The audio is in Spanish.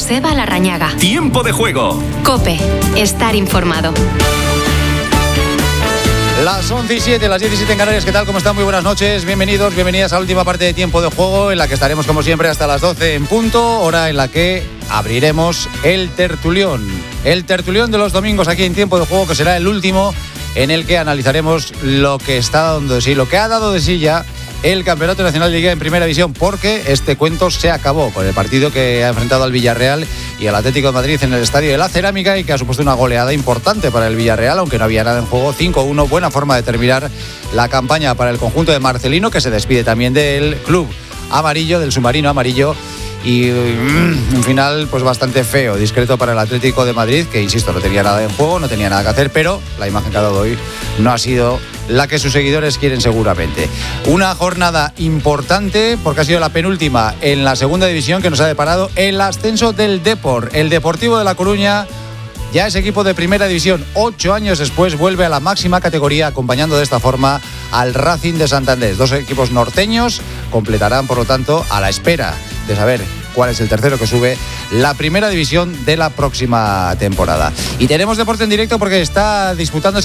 Joseba Larrañaga. Tiempo de juego. COPE. Estar informado. Las 11:07, las 17 en Canarias. ¿Qué tal? ¿Cómo están? Muy buenas noches. Bienvenidos, bienvenidas a la última parte de Tiempo de Juego, en la que estaremos como siempre hasta las 12 en punto, hora en la que abriremos el tertulión. El tertulión de los domingos aquí en Tiempo de Juego, que será el último en el que analizaremos lo que está dando de sí, lo que ha dado de sí ya el Campeonato Nacional de Liga en Primera División, porque este cuento se acabó con el partido que ha enfrentado al Villarreal y al Atlético de Madrid en el Estadio de la Cerámica, y que ha supuesto una goleada importante para el Villarreal, aunque no había nada en juego. 5-1, buena forma de terminar la campaña para el conjunto de Marcelino, que se despide también del club amarillo, del submarino amarillo. Y un final pues bastante feo, discreto para el Atlético de Madrid, que insisto, no tenía nada en juego, no tenía nada que hacer, pero la imagen que ha dado hoy no ha sido la que sus seguidores quieren seguramente. Una jornada importante porque ha sido la penúltima en la segunda división, que nos ha deparado el ascenso del Depor. El Deportivo de La Coruña ya es equipo de Primera División. 8 años después vuelve a la máxima categoría, acompañando de esta forma al Racing de Santander. Dos equipos norteños completarán, por lo tanto, a la espera de saber cuál es el tercero que sube, la Primera División de la próxima temporada. Y tenemos deporte en directo porque está disputándose